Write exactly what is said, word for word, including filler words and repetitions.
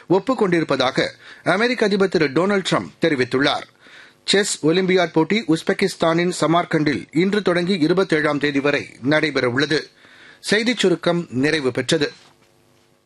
ஒப்புக் கொண்டிருப்பதாக அமெரிக்க அதிபர் திரு டொனால்டு ட்ரம்ப் தெரிவித்துள்ளார். செஸ் ஒலிம்பியாட் போட்டி உஸ்பெகிஸ்தானின் சமார்கண்டில் இன்று தொடங்கி இருபத்தேழாம் தேதி வரை நடைபெறவுள்ளது. செய்திச் சுருக்கம் நிறைவு பெற்றது.